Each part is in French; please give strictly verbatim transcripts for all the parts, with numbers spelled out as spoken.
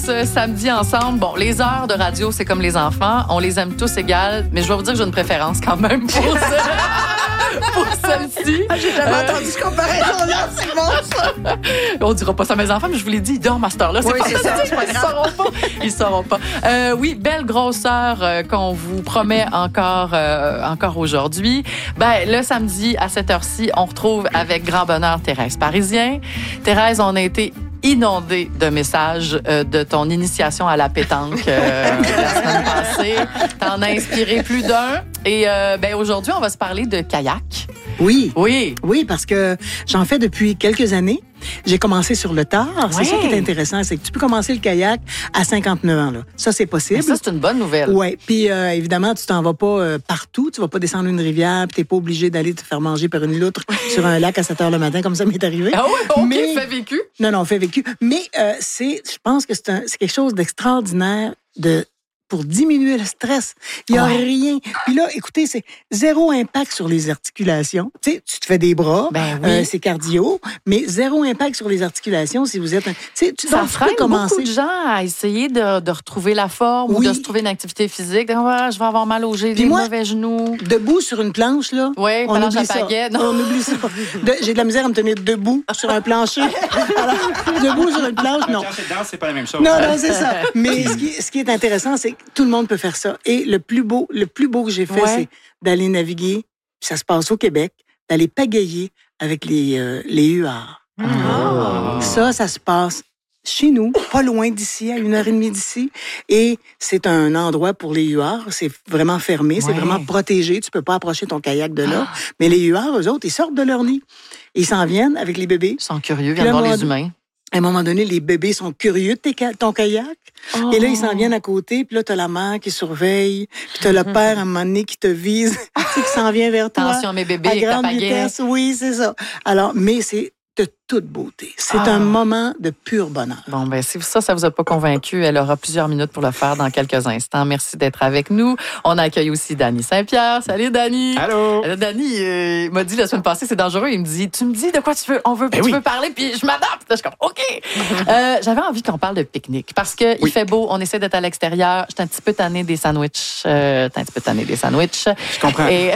ce samedi ensemble. Bon, les heures de radio, c'est comme les enfants. On les aime tous égales, mais je vais vous dire que j'ai une préférence quand même pour ce... pour celle-ci. Ah, j'ai jamais Euh, entendu ce comparaison-là, c'est bon, ça. On dira pas ça à mes enfants, mais je vous l'ai dit, ils dorment à cette heure-là. Oui, pas c'est ça, c'est pas Ils grave. sauront pas. Ils sauront pas. Euh, oui, belle grosseur euh, qu'on vous promet encore, euh, encore aujourd'hui. Ben, le samedi, à cette heure-ci, on retrouve avec grand bonheur Thérèse Parisien. Thérèse, on a été inondé de messages euh, de ton initiation à la pétanque euh, la semaine passée. T'en as inspiré plus d'un. Et euh, ben aujourd'hui, on va se parler de kayak. Oui. Oui. Oui, parce que j'en fais depuis quelques années. J'ai commencé sur le tard. Ouais. C'est ça qui est intéressant, c'est que tu peux commencer le kayak à cinquante-neuf ans. Là. Ça, c'est possible. Mais ça, c'est une bonne nouvelle. Oui, puis euh, évidemment, tu t'en vas pas euh, partout. Tu vas pas descendre une rivière, puis t'es pas obligé d'aller te faire manger par une loutre sur un lac à sept heures le matin, comme ça m'est arrivé. Ah oui, OK, Mais- fait vécu. Non, non, fait vécu. Mais euh, c'est, je pense que c'est, un, c'est quelque chose d'extraordinaire de pour diminuer le stress. Il n'y a Ouais. rien. Puis là, écoutez, c'est zéro impact sur les articulations. Tu sais, tu te fais des bras, Ben oui. euh, c'est cardio, mais zéro impact sur les articulations si vous êtes... un- Tu sais, tu, Ça donc, tu freine peux commencer... beaucoup de gens à essayer de, de retrouver la forme ou Oui. de se trouver une activité physique. De, Ah, je vais avoir mal aux genoux, Puis des moi- mauvais genoux. Debout sur une planche, là, Oui, on planche oublie à ça. pagaie. Non. On oublie ça. De- j'ai de la misère à me tenir debout sur un plancher. Alors, debout sur une planche, non. Quand c'est dedans, c'est pas la même chose. Non, non, c'est ça. Mais ce qui, ce qui est intéressant, c'est que tout le monde peut faire ça. Et le plus beau, le plus beau que j'ai fait, Ouais. c'est d'aller naviguer, puis ça se passe au Québec, d'aller pagayer avec les, euh, les huards. Ah. Ça, ça se passe chez nous, pas loin d'ici, à une heure et demie d'ici. Et c'est un endroit pour les huards. C'est vraiment fermé, c'est Ouais. vraiment protégé. Tu peux pas approcher ton kayak de là. Mais les huards, eux autres, ils sortent de leur nid. Ils s'en viennent avec les bébés. Ils sont curieux, ils Puis viennent là, voir moi, les humains. À un moment donné, les bébés sont curieux de tes ka- ton kayak. Oh. Et là, ils s'en viennent à côté. Puis là, t'as la mère qui surveille. Puis t'as le père, à un moment donné, qui te vise. Tu sais, qui s'en vient vers toi. Attention, mes bébés, À avec ta grande pagaie. vitesse, oui, c'est ça. Alors, mais c'est de toute beauté. C'est Ah. un moment de pur bonheur. Bon, ben, si ça, ça vous a pas convaincu, elle aura plusieurs minutes pour le faire dans quelques instants. Merci d'être avec nous. On accueille aussi Dany Saint-Pierre. Salut, Dany. Allô? Là, Dany euh, m'a dit la semaine passée, c'est dangereux. Il me dit, tu me dis de quoi tu veux, on veut, Ben tu oui. veux parler, puis je m'adapte. Je suis comme, OK. euh, j'avais envie qu'on parle de pique-nique parce que il Oui. fait beau, on essaie d'être à l'extérieur. J'étais un petit peu tannée des sandwichs. Euh, t'es un petit peu tannée des sandwichs. Je comprends. Et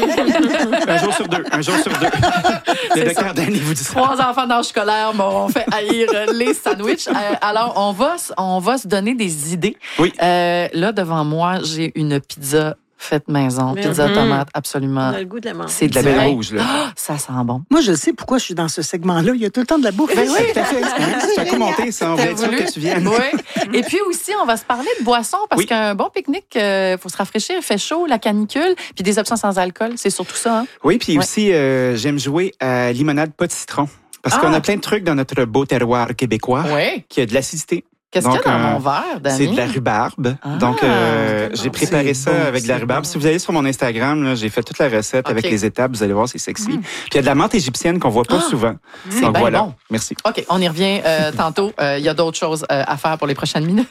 Un jour sur deux. Un jour sur deux. Le C'est docteur ça. Danny vous dit ça. trois enfants d'âge scolaire m'ont fait haïr euh, les sandwichs. Euh, alors, on va, s- on va se donner des idées. Oui. Euh, là, devant moi, j'ai une pizza faite maison. Mais Pizza mhm. tomate, On absolument. a le goût de la manger. C'est De la belle divin. rouge, là. Ah, ça sent bon. Moi, je sais pourquoi je suis dans ce segment-là. Il y a tout le temps de la bouffe. Ben oui. Tout à fait. C'est un coup monté, ça. On voulait être sûr que tu viennes. Oui. Et puis aussi, on va se parler de boissons parce Oui. qu'un bon pique-nique, il faut se rafraîchir, il fait chaud, la canicule, puis des options sans alcool, c'est surtout ça. Hein? Oui, puis Ouais. aussi, euh, j'aime jouer à limonade pas de citron. Parce Ah. qu'on a plein de trucs dans notre beau terroir québécois Oui. qui a de l'acidité. Qu'est-ce qu'il y a Donc, dans euh, mon verre, Dany? C'est de la rhubarbe. Ah. Donc, euh, j'ai C'est préparé ça bon, avec de la c'est rhubarbe. bon. Si vous allez sur mon Instagram, là, j'ai fait toute la recette Ok. avec les étapes. Vous allez voir, c'est sexy. Mm. Puis il y a de la menthe égyptienne qu'on voit pas Ah. souvent. C'est Donc bien voilà. bon. Merci. OK, on y revient euh, tantôt. Euh, Il y a d'autres choses euh, à faire pour les prochaines minutes.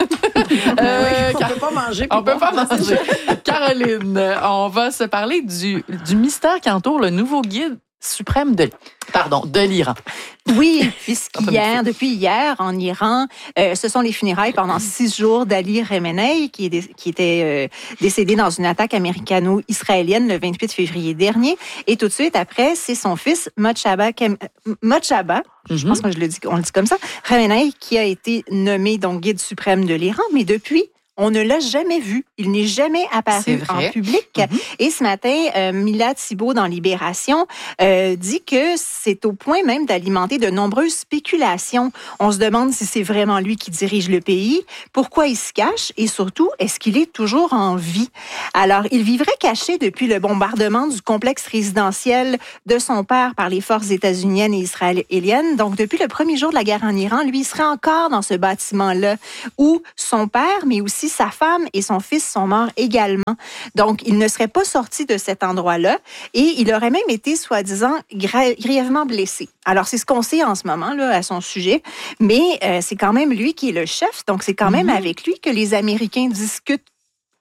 Euh, on Car- peut pas manger. On puis peut bon. pas manger. Caroline, euh, on va se parler du, du mystère qui entoure le nouveau guide suprême de, pardon, de l'Iran. Oui, puisqu'hier, depuis hier, en Iran, euh, ce sont les funérailles pendant six jours d'Ali Khamenei, qui, est dé- qui était euh, décédé dans une attaque américano-israélienne le vingt-huit février dernier. Et tout de suite après, c'est son fils, Mojtaba, Kem- Mojtaba, je pense que je le dis, on le dit comme ça, Khamenei, qui a été nommé donc guide suprême de l'Iran. Mais depuis, on ne l'a jamais vu. Il n'est jamais C'est apparu vrai. en public. Mhm. Et ce matin, euh, Mila Thibault, dans Libération, euh, dit que c'est au point même d'alimenter de nombreuses spéculations. On se demande si c'est vraiment lui qui dirige le pays, pourquoi il se cache et surtout, est-ce qu'il est toujours en vie? Alors, il vivrait caché depuis le bombardement du complexe résidentiel de son père par les forces états-uniennes et israéliennes. Donc, depuis le premier jour de la guerre en Iran, lui, il serait encore dans ce bâtiment-là où son père, mais aussi sa femme et son fils sont morts également. Donc, il ne serait pas sorti de cet endroit-là et il aurait même été, soi-disant, gra- grièvement blessé. Alors, c'est ce qu'on sait en ce moment là, à son sujet, mais euh, c'est quand même lui qui est le chef, donc c'est quand même avec lui que les Américains discutent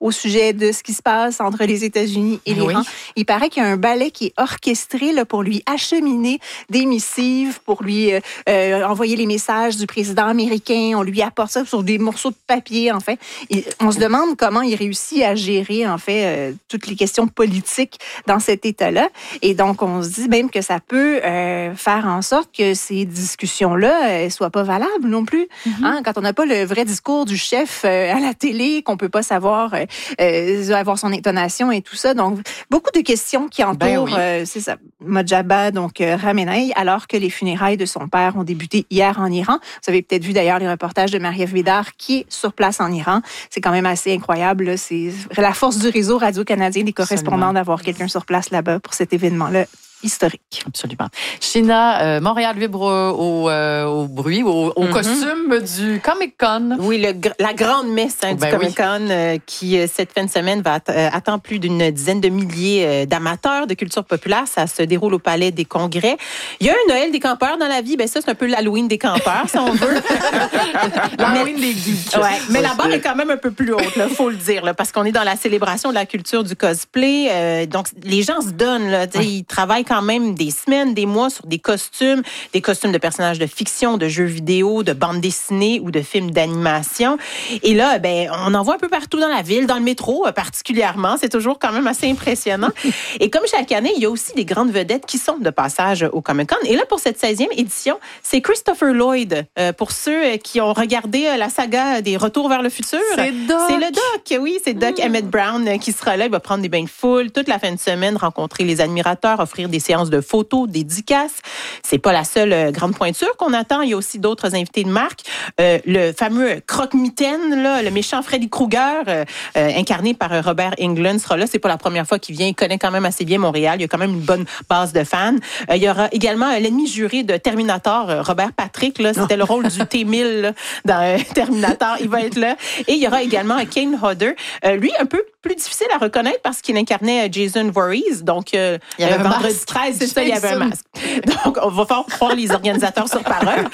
au sujet de ce qui se passe entre les États-Unis et l'Iran. Oui. Il paraît qu'il y a un ballet qui est orchestré là, pour lui acheminer des missives, pour lui euh, euh, envoyer les messages du président américain. On lui apporte ça sur des morceaux de papier, en fait. Et on se demande comment il réussit à gérer, en fait, euh, toutes les questions politiques dans cet État-là. Et donc, on se dit même que ça peut euh, faire en sorte que ces discussions-là ne soient pas valables non plus. Mm-hmm. Hein? Quand on n'a pas le vrai discours du chef euh, à la télé, qu'on peut pas savoir, euh, euh, avoir son intonation et tout ça. Donc, beaucoup de questions qui entourent, ben oui. euh, c'est ça, Mojtaba, donc euh, Khamenei, alors que les funérailles de son père ont débuté hier en Iran. Vous avez peut-être vu d'ailleurs les reportages de Marie-Ève Bédard qui est sur place en Iran. C'est quand même assez incroyable. Là. C'est la force du réseau radio-canadien des correspondants Absolument. D'avoir quelqu'un sur place là-bas pour cet événement-là historique. Absolument. China, euh, Montréal vibre au, euh, au bruit, au, au mm-hmm. costume du Comic-Con. Oui, le, la grande messe hein, ben du Comic-Con oui. euh, qui, euh, cette fin de semaine, va att- euh, attend plus d'une dizaine de milliers euh, d'amateurs de culture populaire. Ça se déroule au Palais des Congrès. Il y a un Noël des campeurs dans la vie. Ben ça, c'est un peu l'Halloween des campeurs, si on veut. L'Halloween des geeks. Ouais, mais la barre est quand même un peu plus haute, il faut le dire, là, parce qu'on est dans la célébration de la culture du cosplay. Euh, donc, les gens se donnent. Là, ouais. Ils travaillent quand même des semaines, des mois sur des costumes, des costumes de personnages de fiction, de jeux vidéo, de bandes dessinées ou de films d'animation. Et là, ben, on en voit un peu partout dans la ville, dans le métro particulièrement. C'est toujours quand même assez impressionnant. Et comme chaque année, il y a aussi des grandes vedettes qui sont de passage au Comic-Con. Et là, pour cette seizième édition, c'est Christopher Lloyd. Euh, pour ceux qui ont regardé la saga des Retours vers le futur. C'est Doc. C'est le Doc, oui. C'est Doc mmh. Emmett Brown qui sera là. Il va prendre des bains de foule toute la fin de semaine, rencontrer les admirateurs, offrir des séances de photos, dédicaces. C'est pas la seule grande pointure qu'on attend. Il y a aussi d'autres invités de marque. Euh, le fameux croque-mitaine, là, le méchant Freddy Krueger, euh, euh, incarné par Robert Englund, sera là. C'est pas la première fois qu'il vient. Il connaît quand même assez bien Montréal. Il y a quand même une bonne base de fans. Euh, il y aura également euh, l'ennemi juré de Terminator, euh, Robert Patrick. Là, c'était le rôle du T mille là, dans euh, Terminator. Il va être là. Et il y aura également euh, Kane Hodder. Euh, lui, un peu plus difficile à reconnaître parce qu'il incarnait euh, Jason Voorhees. Donc, euh, il y avait euh, vendredi treize, c'est ça, il y avait un masque. Donc, on va faire croire les organisateurs sur parole.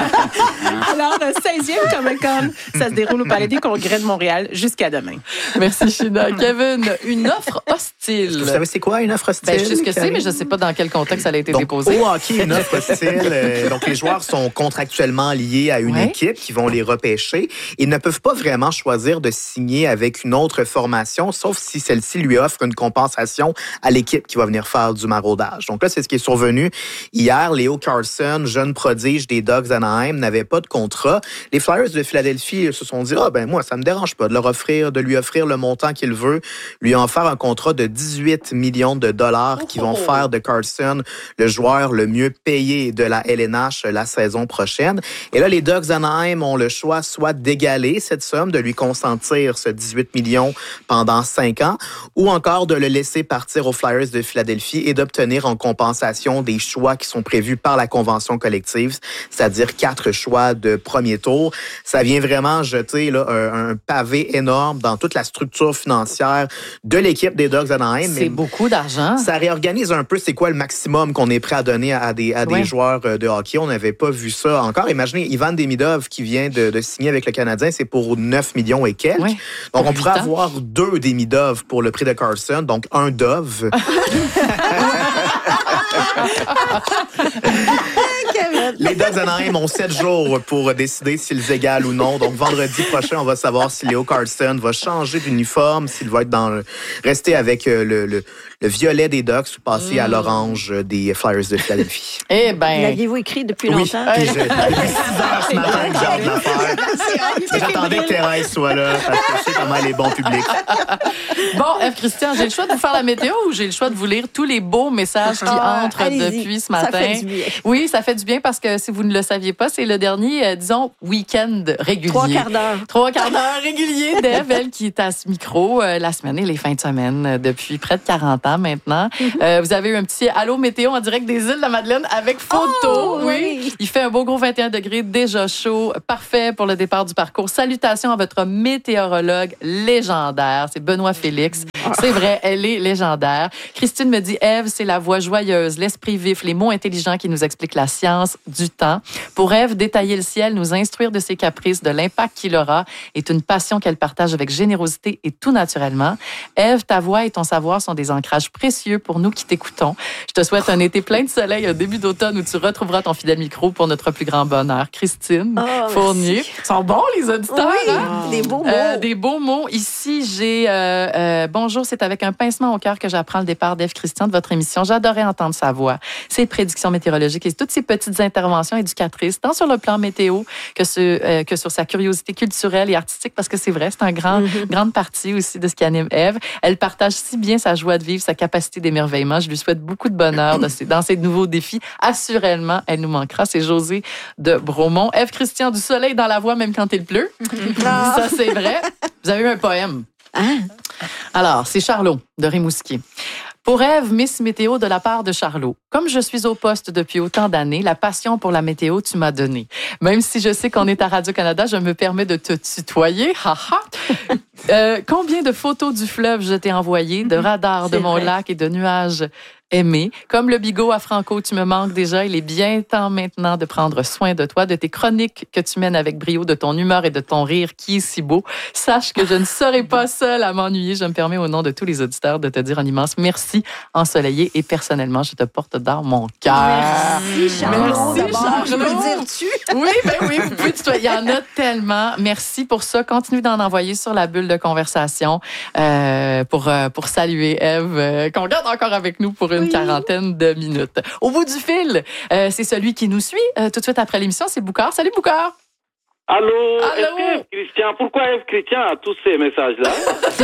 Alors, le seizième Comic-Con, ça se déroule au Palais des Congrès de Montréal jusqu'à demain. Merci, China. Kevin, une offre hostile. Vous savez, c'est quoi une offre hostile? Ben, je sais ce que c'est, mais je ne sais pas dans quel contexte elle a été donc, déposée. Au hockey, une offre hostile. Euh, donc, les joueurs sont contractuellement liés à une ouais. équipe qui vont les repêcher. Ils ne peuvent pas vraiment choisir de signer avec une autre formation, sauf si celle-ci lui offre une compensation à l'équipe qui va venir faire du maraudage. Donc là, c'est ce qui est survenu hier. Leo Carlsson, jeune prodige des Ducks d'Anaheim, n'avait pas de contrat. Les Flyers de Philadelphie se sont dit, ah ben moi, ça me dérange pas de leur offrir, de lui offrir le montant qu'il veut, lui en faire un contrat de dix-huit millions de dollars oh. qui vont faire de Carlsson le joueur le mieux payé de la L N H la saison prochaine. Et là, les Ducks d'Anaheim ont le choix soit d'égaler cette somme, de lui consentir ce dix-huit millions pendant cinq ans, ou encore de le laisser partir aux Flyers de Philadelphie et d'obtenir en compensation des choix qui sont prévus par la convention collective, c'est-à-dire quatre choix de premier tour. Ça vient vraiment jeter là, un, un pavé énorme dans toute la structure financière de l'équipe des Ducks d'Anaheim. C'est beaucoup d'argent. Ça réorganise un peu c'est quoi le maximum qu'on est prêt à donner à des, à des ouais. joueurs de hockey. On n'avait pas vu ça encore. Imaginez, Ivan Demidov qui vient de, de signer avec le Canadien, c'est pour neuf millions et quelques. Ouais. Donc, on pourrait avoir deux Demidov pour le prix de Carlsson, donc un Dove. Les Ducks d'Anaheim ont sept jours pour décider s'ils égalent ou non. Donc, vendredi prochain, on va savoir si Leo Carlsson va changer d'uniforme, s'il va être dans le, rester avec le, le, le violet des Ducks ou passer mmh. à l'orange des Flyers de Philadelphie. Eh ben. L'aviez-vous écrit depuis oui. longtemps? Oui, depuis six heures ce matin que j'ai hâte de la faire. J'attendais que Thérèse soit là parce que je sais comment elle est bon public. Bon, F. Christian, j'ai le choix de vous faire la météo ou j'ai le choix de vous lire tous les beaux messages qui ah, entrent allez-y. Depuis ce matin? Ça fait du bien. Oui, ça fait du bien parce que si vous ne le saviez pas, c'est le dernier, euh, disons, week-end régulier. Trois quarts d'heure. Trois quarts d'heure régulier d'Ève, elle qui est à ce micro euh, la semaine et les fins de semaine euh, depuis près de quarante ans maintenant. Mm-hmm. Euh, vous avez eu un petit Allô météo en direct des îles de la Madeleine avec photo. Oh, oui. oui. Il fait un beau gros vingt et un degrés, déjà chaud, parfait pour le départ du parcours. Salutations à votre météorologue légendaire, c'est Benoît Félix. C'est vrai, elle est légendaire. Christine me dit, Ève, c'est la voix joyeuse, l'esprit vif, les mots intelligents qui nous expliquent la science du temps. Pour Ève, détailler le ciel, nous instruire de ses caprices, de l'impact qu'il aura, est une passion qu'elle partage avec générosité et tout naturellement. Ève, ta voix et ton savoir sont des ancrages précieux pour nous qui t'écoutons. Je te souhaite un été plein de soleil, un début d'automne où tu retrouveras ton fidèle micro pour notre plus grand bonheur. Christine Oh, Fournier. merci. Ils sont bons, les auditeurs. Oui, hein? des beaux mots. Euh, des beaux mots. Ici, j'ai... Euh, euh, bonjour, c'est avec un pincement au cœur que j'apprends le départ d'Ève Christian de votre émission. J'adorais entendre sa voix, ses prédictions météorologiques et toutes ses petites interventions éducatrices, tant sur le plan météo que, ce, euh, que sur sa curiosité culturelle et artistique, parce que c'est vrai, c'est une grand, mm-hmm. grande partie aussi de ce qui anime Ève. Elle partage si bien sa joie de vivre, sa capacité d'émerveillement. Je lui souhaite beaucoup de bonheur de ces, dans ces nouveaux défis. Assurément, elle nous manquera. C'est José de Bromont. Ève Christian, du soleil dans la voix, même quand il pleut. Ça, c'est vrai. Vous avez eu un poème. Hein? Alors, c'est Charlot de Rimouski. Pour Ève, Miss Météo de la part de Charlot. Comme je suis au poste depuis autant d'années, la passion pour la météo, tu m'as donné. Même si je sais qu'on est à Radio-Canada, je me permets de te tutoyer. Ha ha! Euh, combien de photos du fleuve je t'ai envoyé, de radars de mon vrai. lac et de nuages aimés. Comme le bigot à Franco, tu me manques déjà. Il est bien temps maintenant de prendre soin de toi, de tes chroniques que tu mènes avec brio, de ton humeur et de ton rire qui est si beau. Sache que je ne serai pas seule à m'ennuyer. Je me permets au nom de tous les auditeurs de te dire un immense merci ensoleillé et personnellement, je te porte dans mon cœur. Merci, Charlot. Merci, D'abord, je peux Charlot. le dire-tu? Oui, ben oui, vous pouvez tutoyer. Il y en a tellement. Merci pour ça. Continuez d'en envoyer sur la bulle de conversation euh, pour, euh, pour saluer Ève, euh, qu'on garde encore avec nous pour une Oui. quarantaine de minutes. Au bout du fil, euh, c'est celui qui nous suit euh, tout de suite après l'émission, c'est Boucard. Salut Boucard! Allô, Allô? est-ce que Ève Christian, pourquoi Ève Christian a tous ces messages-là?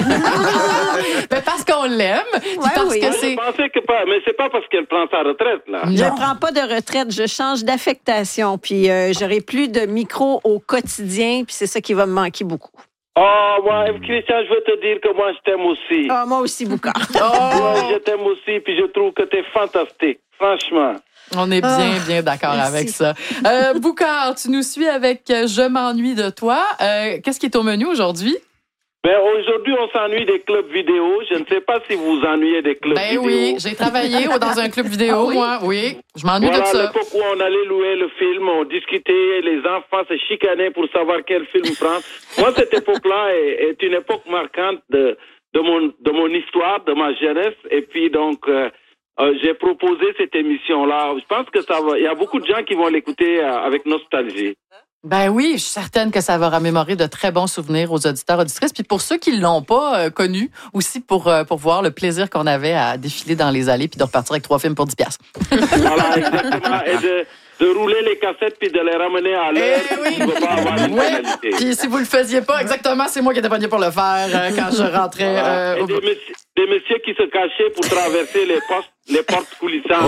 Ben parce qu'on l'aime, puis Ouais, parce oui. que Je c'est... pensais que pas, mais c'est pas parce qu'elle prend sa retraite, là. Je Non. ne prends pas de retraite, je change d'affectation, puis euh, j'aurai plus de micro au quotidien, puis c'est ça qui va me manquer beaucoup. Oh, moi, Ève Christian, je veux te dire que moi, je t'aime aussi. Ah, moi aussi, Boucard. Moi, je t'aime aussi, puis je trouve que t'es fantastique, franchement. On est bien, Ah, bien d'accord merci. avec ça. Euh, Boucard, tu nous suis avec euh, Je m'ennuie de toi. Euh, qu'est-ce qui est au menu aujourd'hui? Ben, aujourd'hui, on s'ennuie des clubs vidéo. Je ne sais pas si vous vous ennuyez des clubs Ben vidéo. oui, j'ai travaillé au- dans un club vidéo, Ah oui? moi. Oui, je m'ennuie Voilà, de à ça. l'époque où on allait louer le film, on discutait, les enfants se chicanaient pour savoir quel film prendre. Moi, cette époque-là est, est une époque marquante de, de, mon, de mon histoire, de ma jeunesse. Et puis, donc, euh, euh, j'ai proposé cette émission-là. Je pense que ça va. Il y a beaucoup de gens qui vont l'écouter euh, avec nostalgie. Ben oui, je suis certaine que ça va remémorer de très bons souvenirs aux auditeurs, auditrices. Puis pour ceux qui ne l'ont pas euh, connu, aussi pour, euh, pour voir le plaisir qu'on avait à défiler dans les allées puis de repartir avec trois films pour dix piastres. Voilà, exactement. Et de, de rouler les cassettes puis de les ramener à l'heure. Eh oui. Il ne va pas avoir une Oui, pénalité. puis si vous le faisiez pas, exactement, c'est moi qui étais pogné pour le faire euh, quand je rentrais. Voilà. euh, Et au- des, messieurs, des messieurs qui se cachaient pour traverser les, postes, les portes coulissantes.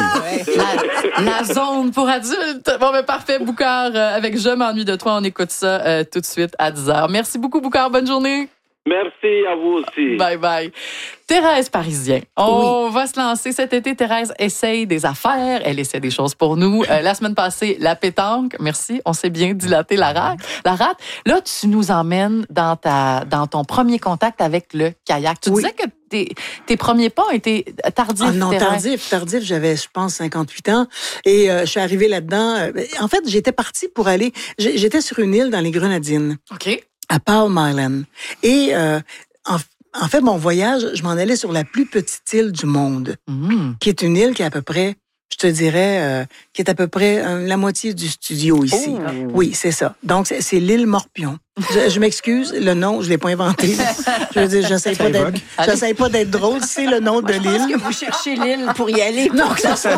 La, la zone pour adultes. Bon, ben parfait, Boucard. euh, avec Je m'ennuie de toi, on écoute ça euh, tout de suite à dix heures. Merci beaucoup, Boucard. Bonne journée. Merci à vous aussi. Bye bye. Thérèse Parisien. On va se lancer cet été. Thérèse essaye des affaires. Elle essaie des choses pour nous. Euh, la semaine passée, la pétanque. Merci. On s'est bien dilaté la rate. La rate. Là, tu nous emmènes dans ta, dans ton premier contact avec le kayak. Tu Oui. disais que tes, tes premiers pas ont été tardifs. Ah non, Thérèse. tardif, tardif. J'avais, je pense, cinquante-huit ans. Et euh, je suis arrivée là-dedans. Euh, En fait, j'étais partie pour aller... j'ai- J'étais sur une île dans les Grenadines, OK. à Palm Island. Et euh, en, en fait, mon voyage, je m'en allais sur la plus petite île du monde, Mmh. qui est une île qui est à peu près, je te dirais, euh, qui est à peu près euh, la moitié du studio ici. Oh. Oui, c'est ça. Donc, c'est, c'est l'île Morpion. Je, je m'excuse, le nom, je l'ai pas inventé. Je veux dire, j'essaie pas d'être, j'essaie pas d'être drôle. C'est le nom de Je pense l'île. que vous cherchez l'île pour y aller. Non, que ça soit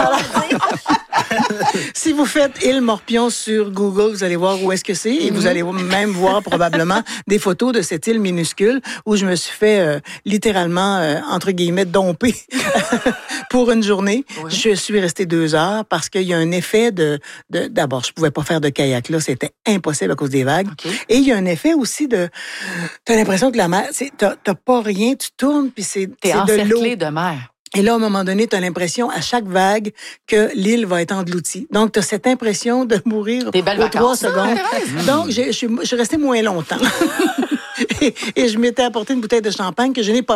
Si vous faites île Morpion sur Google, vous allez voir où est-ce que c'est et vous allez même voir probablement des photos de cette île minuscule où je me suis fait euh, littéralement, euh, entre guillemets, domper pour une journée. Oui. Je suis restée deux heures parce qu'il y a un effet de... de d'abord, je pouvais pas faire de kayak là, c'était impossible à cause des vagues. OK. Et il y a un effet aussi de... T'as l'impression que la mer... c'est- T'as, t'as pas rien, tu tournes, puis c'est, T'es c'est de l'eau. encerclé de mer. Et là, à un moment donné, tu as l'impression, à chaque vague, que l'île va être engloutie. Donc, tu as cette impression de mourir Des belles aux trois vacances, ça, secondes. Thérèse? Donc, j'ai- je suis je suis restée moins longtemps. et, et je m'étais apporté une bouteille de champagne que je n'ai pas